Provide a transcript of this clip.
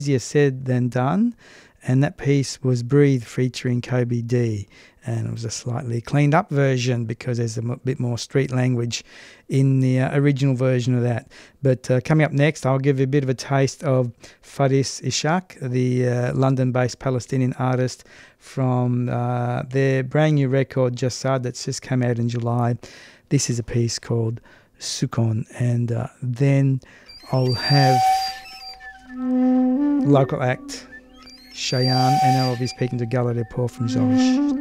Easier said than done, and that piece was Breathe featuring Kobe D, and it was a slightly cleaned up version because there's a bit more street language in the original version of that. But coming up next, I'll give you a bit of a taste of Faris Ishaq, the London-based Palestinian artist, from their brand new record Jasad that's just come out in July. This is a piece called Sukon, and then I'll have local act Cheyenne, and I'll be speaking to Gala de Port from Zurich.